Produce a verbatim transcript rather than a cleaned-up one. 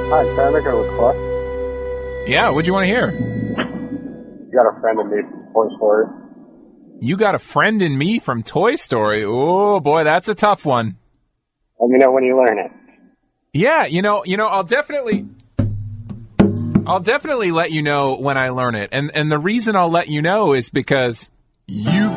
Hi, can I make a request? Yeah, what'd you want to hear? You got a friend in me from Toy Story. You got a friend in me from Toy Story. Oh, boy, that's a tough one. Let me know when you learn it. Yeah, you know, you know, I'll definitely... I'll definitely let you know when I learn it. And and the reason I'll let you know is because you've